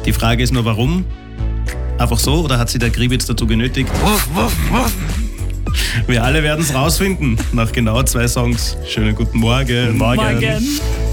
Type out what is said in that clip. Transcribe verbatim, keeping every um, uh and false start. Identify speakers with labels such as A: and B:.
A: Die Frage ist nur, warum? Einfach so oder hat sie der Gribitz dazu genötigt? Wir alle werden es rausfinden nach genau zwei Songs. Schönen guten Morgen.
B: Morgen.
C: Morgen.